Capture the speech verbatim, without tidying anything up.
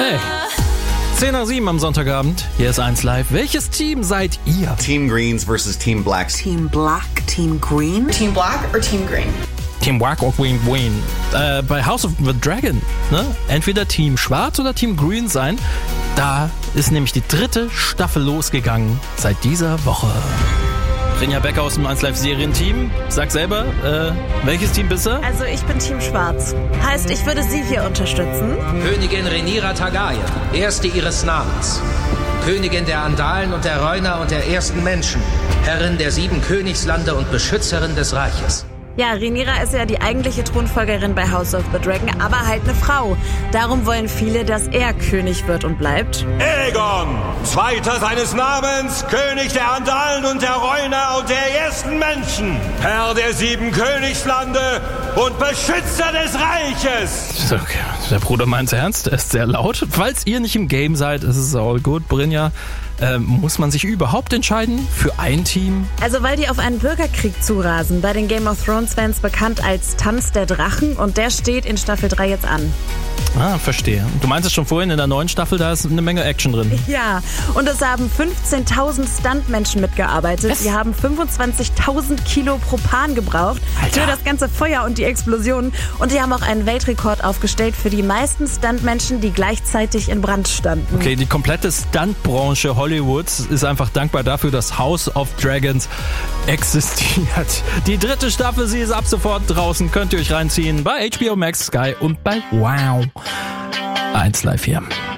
Hey, zehn nach sieben am Sonntagabend. Hier ist eins live. Welches Team seid ihr? Team Greens versus Team Blacks. Team Black, Team Green. Team Black or Team Green? Team Black or Team Green. Äh, bei House of the Dragon, ne? Entweder Team Schwarz oder Team Green sein. Da ist nämlich die dritte Staffel losgegangen seit dieser Woche. Rinja Becker aus dem eins live Serienteam. Sag selber, äh, welches Team bist du? Also ich bin Team Schwarz. Heißt, ich würde Sie hier unterstützen. Königin Rhaenyra Targaryen, erste ihres Namens. Königin der Andalen und der Reuner und der ersten Menschen. Herrin der sieben Königslande und Beschützerin des Reiches. Ja, Rhaenyra ist ja die eigentliche Thronfolgerin bei House of the Dragon, aber halt eine Frau. Darum wollen viele, dass er König wird und bleibt. Aegon, zweiter seines Namens, König der Andalen und der Reuner und der ersten Menschen, Herr der sieben Königslande und Beschützer des Reiches. Okay, der Bruder meint's ernst, er ist sehr laut. Falls ihr nicht im Game seid, ist es all good, Brynja. Äh, muss man sich überhaupt entscheiden für ein Team? Also weil die auf einen Bürgerkrieg zurasen, bei den Game of Thrones-Fans bekannt als Tanz der Drachen, und der steht in Staffel drei jetzt an. Ah, verstehe. Du meintest schon vorhin, in der neuen Staffel, da ist eine Menge Action drin. Ja, und es haben fünfzehntausend Stuntmenschen mitgearbeitet. Was? Die haben fünfundzwanzigtausend Kilo Propan gebraucht Alter. für das ganze Feuer und die Explosionen. Und die haben auch einen Weltrekord aufgestellt für die meisten Stuntmenschen, die gleichzeitig in Brand standen. Okay, die komplette Stuntbranche Hollywoods ist einfach dankbar dafür, dass House of Dragons existiert. Die dritte Staffel, sie ist ab sofort draußen, könnt ihr euch reinziehen bei H B O Max, Sky und bei Wow. eins live hier.